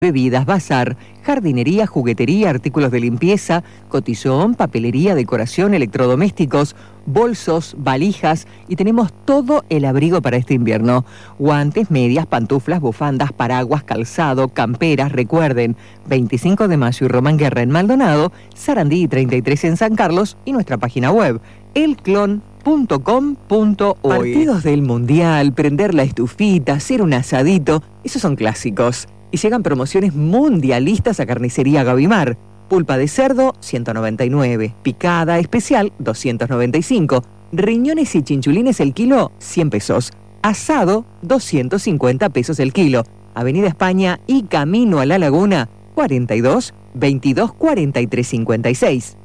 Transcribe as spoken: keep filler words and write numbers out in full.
bebidas, bazar, jardinería, juguetería, artículos de limpieza, cotillón, papelería, decoración, electrodomésticos, bolsos, valijas y tenemos todo el abrigo para este invierno. Guantes, medias, pantuflas, bufandas, paraguas, calzado, camperas. Recuerden, veinticinco de mayo y Román Guerra en Maldonado, Sarandí treinta y tres en San Carlos y nuestra página web, el clon punto com punto uy. Partidos del Mundial, prender la estufita, hacer un asadito, esos son clásicos. Y llegan promociones mundialistas a Carnicería Gavimar. Pulpa de cerdo, ciento noventa y nueve. Picada especial, doscientos noventa y cinco. Riñones y chinchulines el kilo, cien pesos. Asado, doscientos cincuenta pesos el kilo. Avenida España y Camino a la Laguna, cuarenta y dos, veintidós, cuarenta y tres, cincuenta y seis.